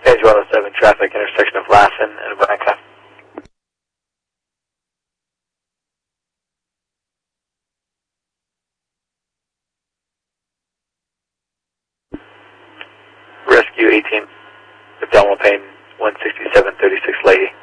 Page 107 traffic, intersection of Lassen and Branca. Rescue 18, Abdominal pain, 16736 Lady.